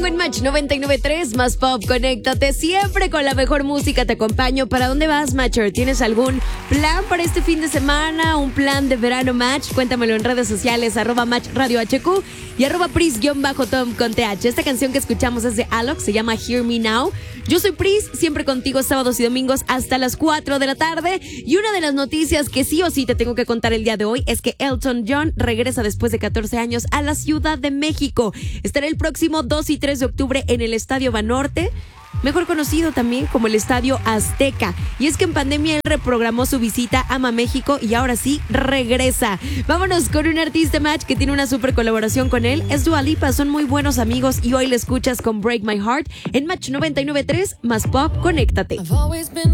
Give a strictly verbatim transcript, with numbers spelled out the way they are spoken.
domingo en Match noventa y nueve punto tres, más pop, conéctate siempre con la mejor música, te acompaño. ¿Para dónde vas, Matcher? ¿Tienes algún plan para este fin de semana? ¿Un plan de verano, Match? Cuéntamelo en redes sociales, arroba Match Radio H Q y arroba Pris-Tom con T H. Esta canción que escuchamos es de Alok, se llama Hear Me Now. Yo soy Pris, siempre contigo sábados y domingos hasta las cuatro de la tarde. Y una de las noticias que sí o sí te tengo que contar el día de hoy es que Elton John regresa después de catorce años a la Ciudad de México. Estará el próximo dos y tres de octubre en el Estadio Banorte, mejor conocido también como el Estadio Azteca. Y es que en pandemia él reprogramó su visita a Ama México y ahora sí regresa. Vámonos con un artista, Match, que tiene una super colaboración con él. Es Dua Lipa, son muy buenos amigos y hoy le escuchas con Break My Heart en Match noventa y nueve punto tres, más pop, conéctate.